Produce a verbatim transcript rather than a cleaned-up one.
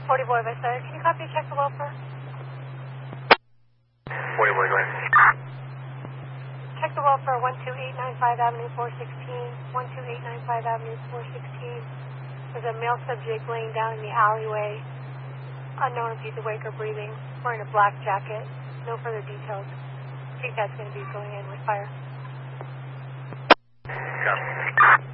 forty boy, by side. Can you copy and check the welfare? forty boy, go ahead. Check the welfare, one two eight nine five Avenue four sixteen, one two eight nine five Avenue four sixteen. There's a male subject laying down in the alleyway, unknown if he's awake or breathing, wearing a black jacket. No further details. I think that's going to be going in with fire. Copy.